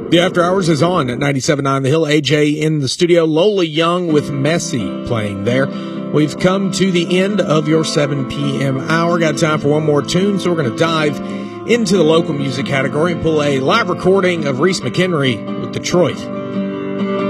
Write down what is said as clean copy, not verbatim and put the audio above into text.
The After Hours is on at 97.9 The Hill. AJ in the studio. Lola Young with Messi playing there. We've come to the end of your 7 p.m. hour. Got time for one more tune, so we're going to dive into the local music category and pull a live recording of Reese McHenry with Detroit.